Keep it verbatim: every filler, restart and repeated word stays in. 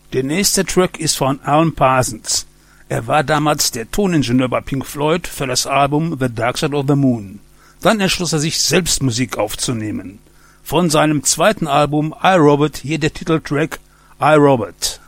Der nächste Track ist von Alan Parsons. Er war damals der Toningenieur bei Pink Floyd für das Album The Dark Side of the Moon. Dann entschloss er sich, selbst Musik aufzunehmen. Von seinem zweiten Album I, Robot hier der Titeltrack I, Robot.